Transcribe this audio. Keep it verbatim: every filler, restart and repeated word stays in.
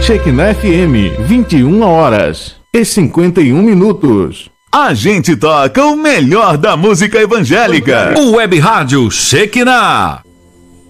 Shekinah F M, vinte e uma horas e cinquenta e um minutos. A gente toca o melhor da música evangélica. O Web Rádio Shekinah.